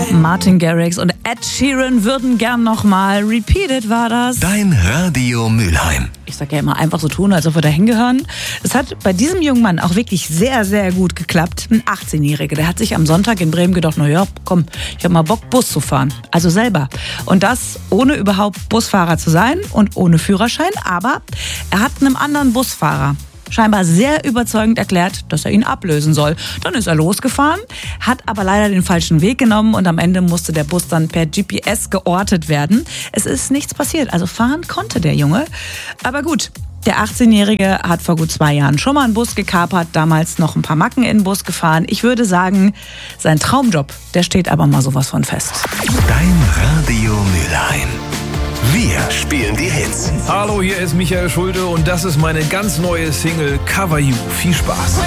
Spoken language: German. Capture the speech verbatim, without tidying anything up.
Martin Garrix und Ed Sheeran würden gern nochmal. Repeated war das. Dein Radio Mülheim. Ich sag ja immer, einfach so tun, als ob wir da hingehören. Es hat bei diesem jungen Mann auch wirklich sehr, sehr gut geklappt. Ein achtzehnjähriger, der hat sich am Sonntag in Bremen gedacht, na ja, komm, ich habe mal Bock, Bus zu fahren. Also selber. Und das ohne überhaupt Busfahrer zu sein und ohne Führerschein. Aber er hat einem anderen Busfahrer scheinbar sehr überzeugend erklärt, dass er ihn ablösen soll. Dann ist er losgefahren, hat aber leider den falschen Weg genommen und am Ende musste der Bus dann per G P S geortet werden. Es ist nichts passiert, also fahren konnte der Junge. Aber gut, der achtzehnjährige hat vor gut zwei Jahren schon mal einen Bus gekapert, damals noch ein paar Macken in den Bus gefahren. Ich würde sagen, sein Traumjob, der steht aber mal sowas von fest. Dein Radio Mülheim. Wir spielen die Hits. Hallo, hier ist Michael Schulte und das ist meine ganz neue Single Cover You. Viel Spaß.